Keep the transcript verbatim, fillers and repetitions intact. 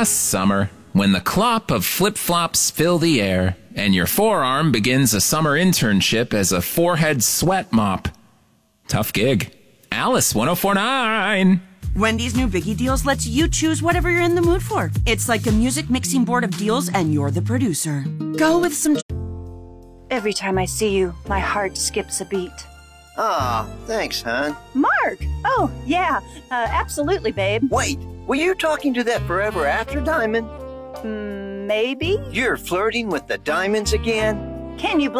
Ah, summer, when the clop of flip-flops fill the air, and your forearm begins a summer internship as a forehead sweat mop. Tough gig. Alice one oh four point nine. Wendy's new Biggie Deals lets you choose whatever you're in the mood for. It's like a music mixing board of deals, and you're the producer. Go with some... Every time I see you, my heart skips a beat. Aw, thanks, hon. Mark! Oh, yeah, uh, absolutely, babe. Wait, were you talking to that forever after diamond? Mm, maybe? You're flirting with the diamonds again? Can you believe